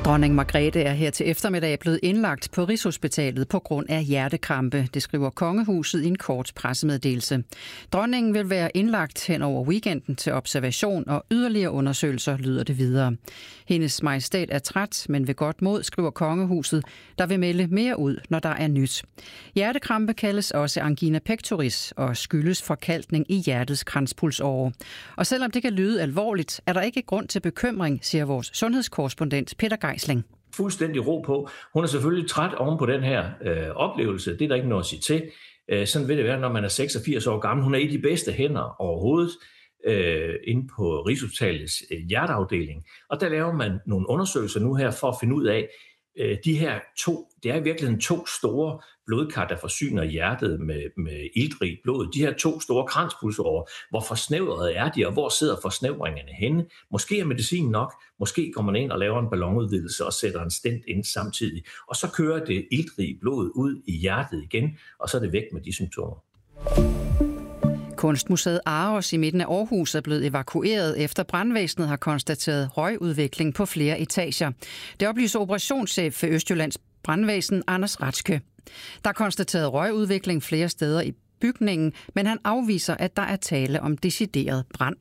Dronning Margrethe er her til eftermiddag blevet indlagt på Rigshospitalet på grund af hjertekrampe. Det skriver Kongehuset i en kort pressemeddelelse. Dronningen vil være indlagt hen over weekenden til observation og yderligere undersøgelser, lyder det videre. Hendes Majestæt er træt, men ved godt mod, skriver Kongehuset, der vil melde mere ud, når der er nyt. Hjertekrampe kaldes også angina pectoris og skyldes forkalkning i hjertets kranspulsåre. Og selvom det kan lyde alvorligt, er der ikke grund til bekymring, siger vores sundhedskorrespondent Peter Geisling. Fuldstændig ro på. Hun er selvfølgelig træt oven på den her oplevelse. Det er der ikke noget at sige til. Sådan vil det være, når man er 86 år gammel. Hun er i de bedste hænder overhovedet inde på Rigshospitalets hjerteafdeling. Og der laver man nogle undersøgelser nu her for at finde ud af, de her det er i virkeligheden 2 store blodkar, der forsyner hjertet med iltrigt blod. De her 2 store kranspulsårer, hvor forsnævrede er de, og hvor sidder forsnævringerne henne? Måske er medicin nok, måske går man ind og laver en ballonudvidelse og sætter en stent ind samtidig. Og så kører det iltrige blod ud i hjertet igen, og så er det væk med de symptomer. Kunstmuseet Aros i midten af Aarhus er blevet evakueret, efter brandvæsenet har konstateret røgudvikling på flere etager. Det oplyser operationschef for Østjyllands brandvæsen, Anders Ratschke. Der er konstateret røgudvikling flere steder i bygningen, men han afviser, at der er tale om decideret brand.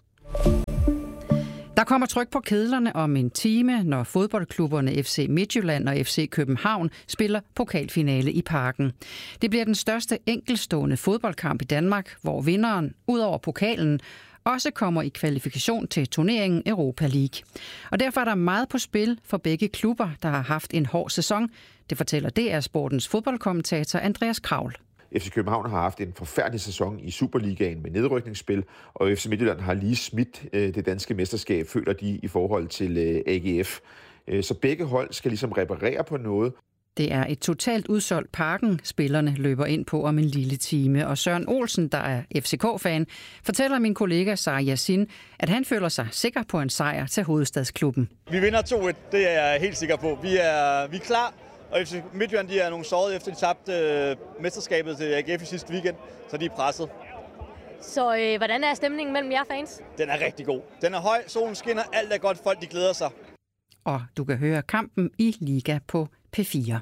Der kommer tryk på kedlerne om en time, når fodboldklubberne FC Midtjylland og FC København spiller pokalfinale i Parken. Det bliver den største enkeltstående fodboldkamp i Danmark, hvor vinderen, ud over pokalen, også kommer i kvalifikation til turneringen Europa League. Og derfor er der meget på spil for begge klubber, der har haft en hård sæson. Det fortæller DR Sportens fodboldkommentator Andreas Kravl. FC København har haft en forfærdelig sæson i Superligaen med nedrykningsspil, og FC Midtjylland har lige smidt det danske mesterskab, føler de, i forhold til AGF. Så begge hold skal ligesom reparere på noget. Det er et totalt udsolgt Parken, spillerne løber ind på om en lille time. Og Søren Olsen, der er FCK-fan, fortæller min kollega Sarah Yassin, at han føler sig sikker på en sejr til hovedstadsklubben. Vi vinder 2-1, det er jeg helt sikker på. Vi er klar. Og FC Midtjylland, de er nogle såret efter, de tabte mesterskabet til AGF i sidste weekend, så de er presset. Så hvordan er stemningen mellem jer fans? Den er rigtig god. Den er høj, solen skinner, alt er godt, folk de glæder sig. Og du kan høre kampen i Liga på P4.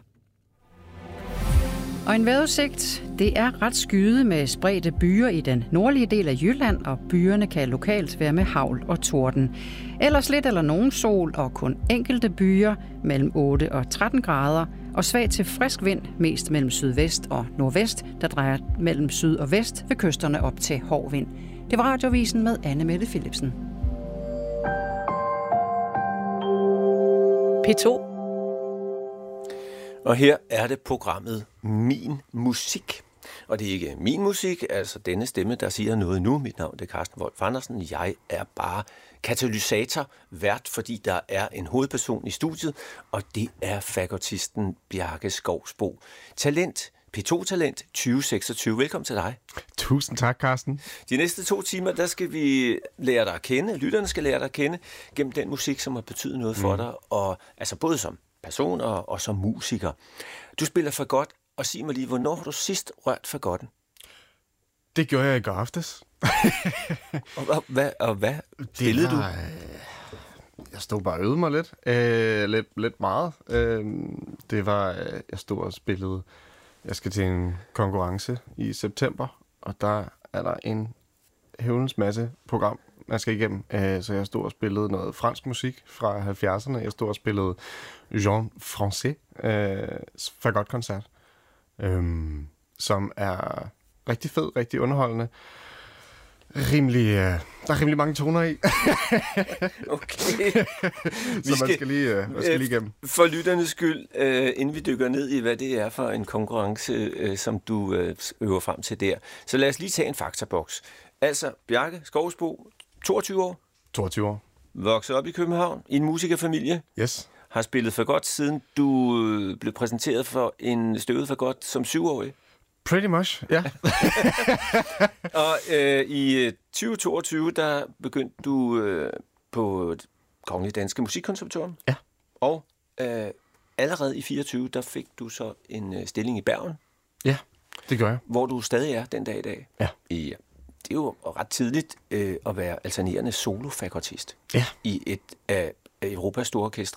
Og en vejrudsigt, det er ret skyet med spredte byer i den nordlige del af Jylland, og byerne kan lokalt være med hagl og torden. Ellers lidt eller nogen sol og kun enkelte byer mellem 8 og 13 grader, og svag til frisk vind mest mellem sydvest og nordvest, der drejer mellem syd og vest ved kysterne op til hård vind. Det var Radioavisen med Anne Mette Philipsen. P2. Og her er det programmet Min Musik. Og det er ikke min musik, altså denne stemme, der siger noget nu. Mit navn er Carsten Wolf Andersen. Jeg er bare katalysator, vært, fordi der er en hovedperson i studiet, og det er fagottisten Bjarke Skovsbo. Talent, P2-talent 2026. Velkommen til dig. Tusind tak, Carsten. De næste 2 timer, der skal vi lære dig at kende. Lytterne skal lære dig at kende gennem den musik, som har betydet noget for dig, og altså både som person og som musiker. Du spiller fagot, og sig mig lige, hvornår har du sidst rørt fagotten? Det gjorde jeg i går aftes. og hvad spillede du? Jeg stod bare og øvede mig lidt meget. Det var, jeg stod og spillede, jeg skal til en konkurrence i september, og der er der en hævnens masse program, man skal igennem. Så jeg stod og spillede noget fransk musik fra 70'erne. Jeg stod og spillede Jean Français fagotkoncert, som er rigtig fed, rigtig underholdende. Der er rimelig mange toner i. Okay. Så man skal lige igennem. For lytternes skyld, inden vi dykker ned i, hvad det er for en konkurrence, som du øver frem til der. Så lad os lige tage en faktaboks. Altså, Bjarke Skovsbo, 22 år. 22 år. Vokset op i København, i en musikerfamilie. Yes. Har spillet fagot, siden du blev præsenteret for en støvet fagot som 7-årig. Pretty much, ja. Og i 2022, der begyndte du på Kongelige Danske Musikkonservatorium. Ja. Og allerede i 24, der fik du så en stilling i Bergen. Ja, det gør jeg. Hvor du stadig er den dag i dag. Ja. Det er jo ret tidligt at være alternerende solofagottist. Ja. I et af Europas store orkestre.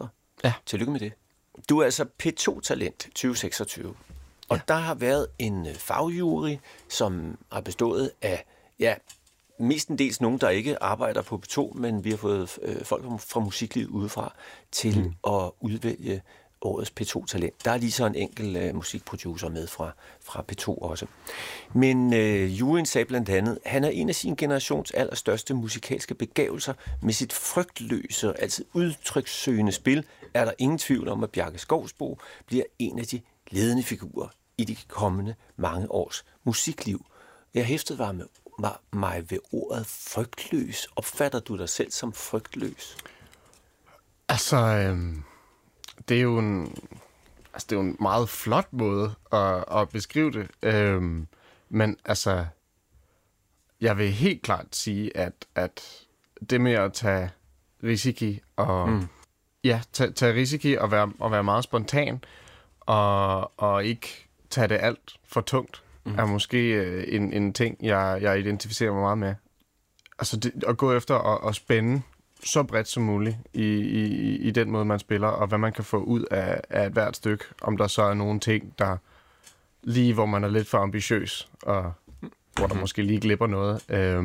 Ja. Tillykke med det. Du er altså P2-talent 2026. Og der har været en fagjury, som har bestået af, mestendels nogen, der ikke arbejder på P2, men vi har fået folk fra musiklivet udefra til at udvælge årets P2-talent. Der er lige så en enkelt musikproducer med fra P2 også. Men juryen sagde blandt andet, han er en af sin generations allerstørste musikalske begavelser. Med sit frygtløse og altid udtrykssøgende spil er der ingen tvivl om, at Bjarke Skovsbo bliver en af de ledende figurer i de kommende mange års musikliv. Jeg hæftede mig ved ordet frygtløs. Opfatter du dig selv som frygtløs? Altså, det er jo en meget flot måde at beskrive det. Men altså, jeg vil helt klart sige, at det med at tage risici og tage risici og være meget spontan og ikke tage det alt for tungt, er måske en ting, jeg identificerer mig meget med. Altså at gå efter at spænde så bredt som muligt i den måde, man spiller, og hvad man kan få ud af et hvert stykke. Om der så er nogle ting, der lige hvor man er lidt for ambitiøs, og hvor der måske lige glipper noget.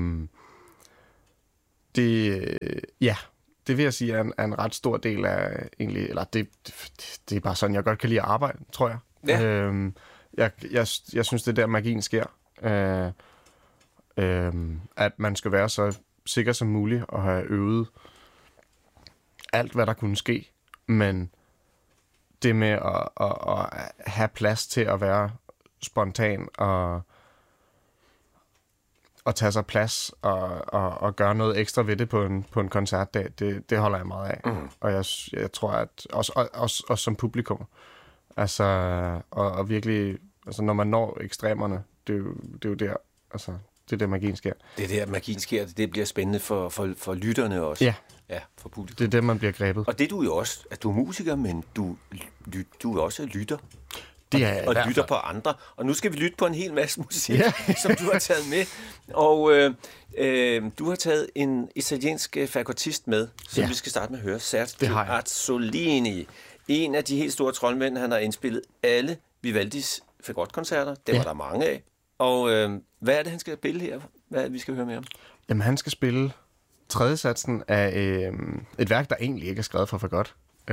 Det vil jeg sige er en ret stor del af egentlig, eller det er bare sådan, jeg godt kan lide at arbejde, tror jeg. Ja. Jeg synes, det er der magien sker. At man skal være så sikker som muligt og have øvet alt, hvad der kunne ske. Men det med at have plads til at være spontan og tage sig plads og gøre noget ekstra ved det på en koncertdag, det holder jeg meget af. Og jeg tror, at også som publikum, altså, og virkelig, altså, når man når ekstremerne, det er jo der, altså, det er der magien sker. Det er der magien sker, det bliver spændende for lytterne også. Ja, for publikum. Det er der, man bliver grebet. Og det er du jo også, at du er musiker, men du er også lytter. Og lytter på andre. Og nu skal vi lytte på en hel masse musik, som du har taget med. Og du har taget en italiensk fagottist med, som vi skal starte med at høre. Sergio Azzolini. En af de helt store troldmænd. Han har indspillet alle Vivaldis fagotkoncerter. Det var der mange af. Og hvad er det, han skal spille her? Hvad er det, vi skal høre med ham? Jamen, han skal spille tredje satsen af et værk, der egentlig ikke er skrevet for fagot.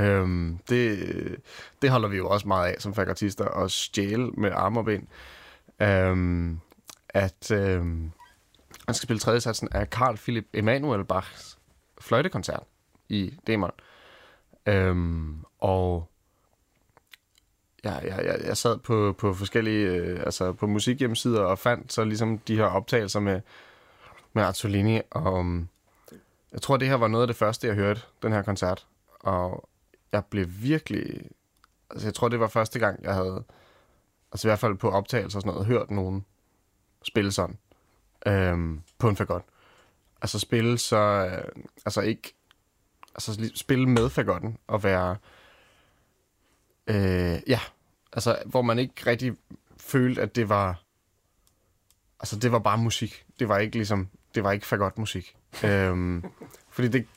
Det holder vi jo også meget af som fagottister, at stjæle med arme og ben. Han skal spille tredje satsen af Carl Philipp Emanuel Bachs fløjtekoncert i D-mol. Og jeg sad på forskellige, altså på musikhjemmesider og fandt så ligesom de her optagelser med Azzolini, og jeg tror, det her var noget af det første, jeg hørte, den her koncert, og jeg blev virkelig, altså jeg tror, det var første gang, jeg havde, altså i hvert fald på optagelser og sådan noget, hørt nogen spille sådan, på en fagot. Altså spille så, altså ikke, altså spille med fagotten og være, altså hvor man ikke rigtig følte, at det var, altså det var bare musik. Det var ikke ligesom, det var ikke fagotmusik. Fordi det,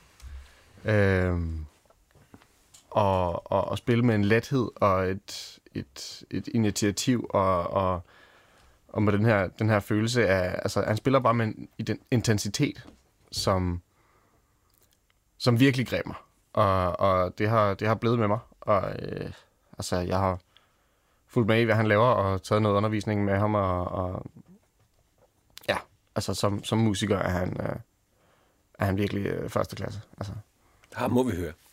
og spille med en lethed og et initiativ og med den her følelse af, altså han spiller bare med en intensitet, som virkelig greb mig. Og det har blevet med mig. Og altså jeg har fulgt med i, hvad han laver, og taget noget undervisning med ham, og ja, altså som musiker er han virkelig første klasse. Altså. Her må vi høre.